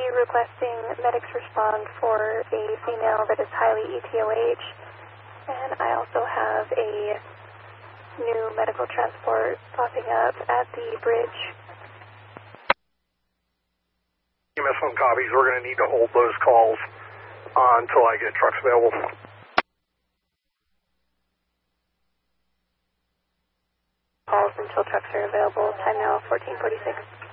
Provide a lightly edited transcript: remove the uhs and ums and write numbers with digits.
requesting medics respond for a female that is highly ETOH, and I also have a new medical transport popping up at the bridge. EMS 1 copies. We're going to need to hold those calls until I get trucks available. Calls until trucks are available. Time now 14:46.